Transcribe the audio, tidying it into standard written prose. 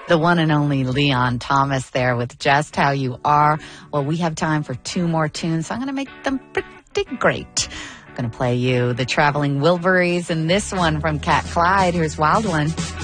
The one and only Leon Thomas there with Just How You Are. Well, we have time for 2 more tunes, so I'm going to make them pretty great. I'm going to play you the Traveling Wilburys and this one from Cat Clyde. Here's Wild One.